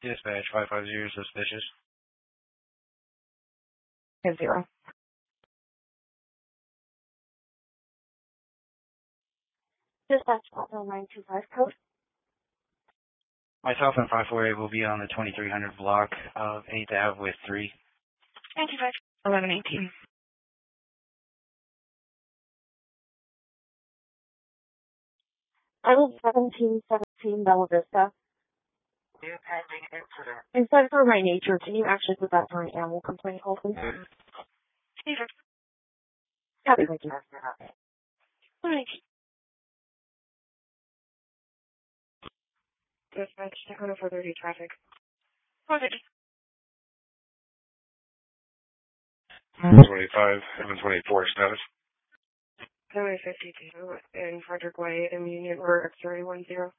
Dispatch 550 suspicious. 0. Dispatch 925 code. Myself and 548 will be on the 2300 block of 8th Ave with 3. 95 1118. I was 1717 Bella Vista. New pending incident. Instead for my nature, can you actually put that for an animal complaint, hopefully? Happy with you. Alright. Dispatch 430 traffic. 430. 25, 724 status. 752 in Frederick Way in Union or X310.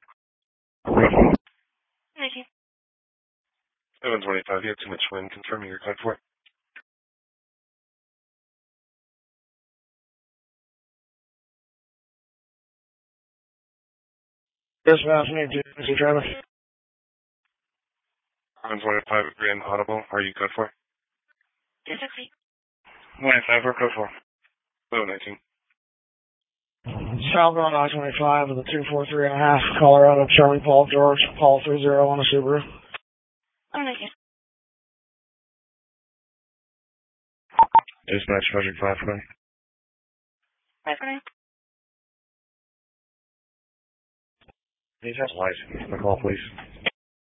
Thank you. 725, you have too much wind. Confirming your code for it. Dispatch, Mr. Travis. 725, Grand Audible. Are you code for it? Disagree. 95, we're code for. 19. Southbound I-25 with a 243.5, Colorado, Charlie Paul George, Paul 30 on a Subaru. Oh, thank you. Dispatch, Project 520. 520. Please have license. The call, please.